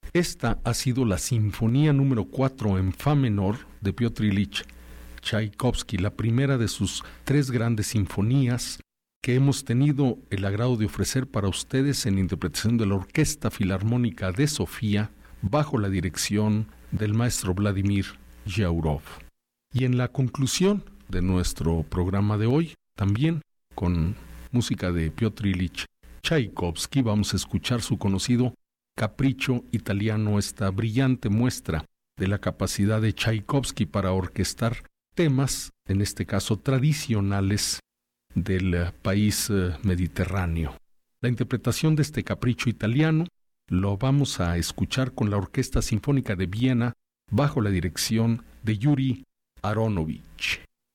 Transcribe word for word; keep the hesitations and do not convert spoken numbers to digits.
Esta ha sido la Sinfonía número cuatro en Fa menor de Piotr Ilich Tchaikovsky, la primera de sus tres grandes sinfonías que hemos tenido el agrado de ofrecer para ustedes en interpretación de la Orquesta Filarmónica de Sofía, bajo la dirección del maestro Vladimir Yaurov. Y en la conclusión de nuestro programa de hoy, también con música de Piotr Ilich Tchaikovsky, vamos a escuchar su conocido Capricho Italiano, esta brillante muestra de la capacidad de Tchaikovsky para orquestar temas, en este caso tradicionales, del país mediterráneo. La interpretación de este Capricho Italiano lo vamos a escuchar con la Orquesta Sinfónica de Viena bajo la dirección de Yuri Aronovich.